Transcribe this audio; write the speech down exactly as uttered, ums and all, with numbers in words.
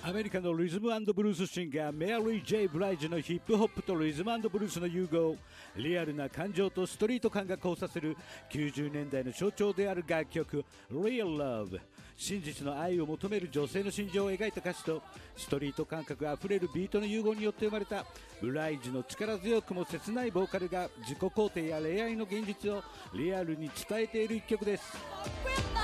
アメリカのリズム&ブルースシンガーメアリー・ジェイ・ブライジのヒップホップとリズム&ブルースの融合、リアルな感情とストリート感が交差するきゅうじゅうねんだいの象徴である楽曲 Real Love。 真実の愛を求める女性の心情を描いた歌詞とストリート感覚あふれるビートの融合によって生まれたブライジの力強くも切ないボーカルが自己肯定や恋愛の現実をリアルに伝えている一曲です。